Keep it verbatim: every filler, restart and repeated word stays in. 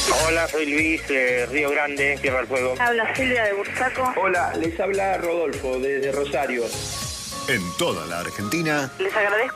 Hola, soy Luis de Río Grande, Tierra del Fuego. Habla Silvia de Bursaco. Hola, les habla Rodolfo desde Rosario. En toda la Argentina Les agradezco